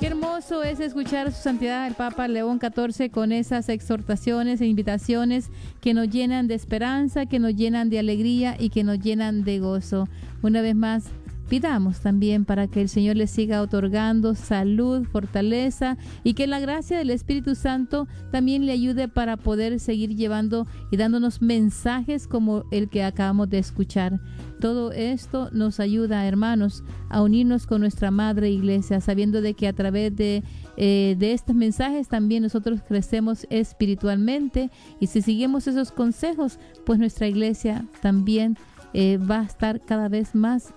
Qué hermoso es escuchar a su santidad el Papa León XIV con esas exhortaciones e invitaciones que nos llenan de esperanza, que nos llenan de alegría y que nos llenan de gozo. Una vez más, pidamos también para que el Señor les siga otorgando salud, fortaleza y que la gracia del Espíritu Santo también le ayude para poder seguir llevando y dándonos mensajes como el que acabamos de escuchar. Todo esto nos ayuda, hermanos, a unirnos con nuestra Madre Iglesia, sabiendo de que a través de estos mensajes también nosotros crecemos espiritualmente, y si seguimos esos consejos, pues nuestra Iglesia también va a estar cada vez más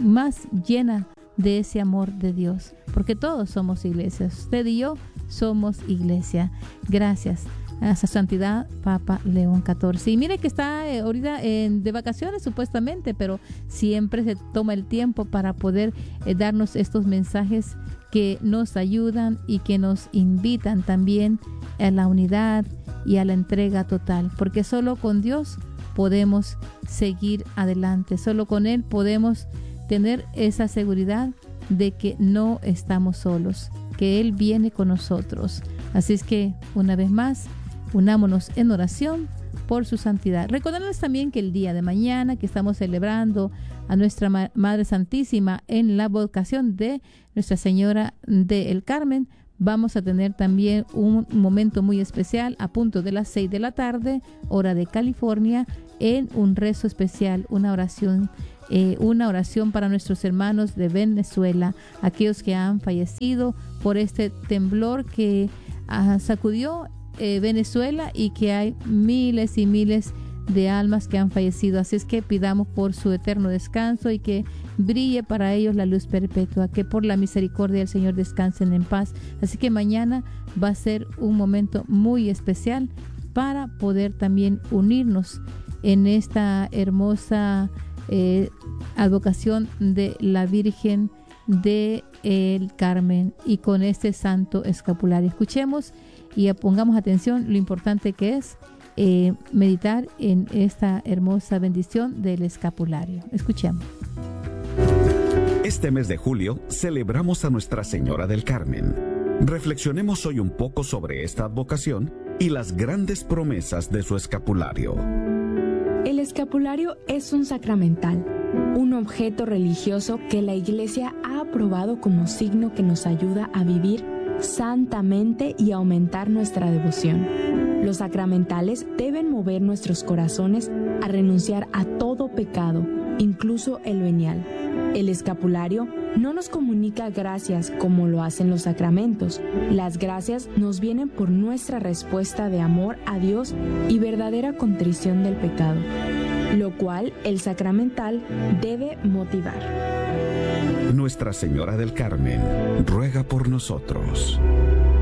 llena de ese amor de Dios, porque todos somos iglesias. Usted y yo somos iglesia. Gracias a su santidad Papa León XIV. Y mire que está ahorita de vacaciones supuestamente, pero siempre se toma el tiempo para poder darnos estos mensajes que nos ayudan y que nos invitan también a la unidad y a la entrega total, porque solo con Dios podemos seguir adelante, solo con Él podemos tener esa seguridad de que no estamos solos, que Él viene con nosotros. Así es que, una vez más, unámonos en oración por su santidad. Recordándoles también que el día de mañana, que estamos celebrando a nuestra Madre Santísima en la vocación de Nuestra Señora del Carmen, vamos a tener también un momento muy especial a punto de las 6 de la tarde, hora de California, en un rezo especial, una oración para nuestros hermanos de Venezuela, aquellos que han fallecido por este temblor que sacudió Venezuela y que hay miles y miles de almas que han fallecido. Así es que pidamos por su eterno descanso y que brille para ellos la luz perpetua, que por la misericordia del Señor descansen en paz. Así que mañana va a ser un momento muy especial para poder también unirnos en esta hermosa advocación de la Virgen de el Carmen y con este santo escapulario. Escuchemos y pongamos atención lo importante que es meditar en esta hermosa bendición del escapulario. Escuchemos. Este mes de julio celebramos a Nuestra Señora del Carmen. Reflexionemos hoy un poco sobre esta advocación y las grandes promesas de su escapulario. El escapulario es un sacramental, un objeto religioso que la Iglesia ha aprobado como signo que nos ayuda a vivir santamente y a aumentar nuestra devoción. Los sacramentales deben mover nuestros corazones a renunciar a todo pecado, incluso el venial. El escapulario no nos comunica gracias como lo hacen los sacramentos. Las gracias nos vienen por nuestra respuesta de amor a Dios y verdadera contrición del pecado, lo cual el sacramental debe motivar. Nuestra Señora del Carmen ruega por nosotros.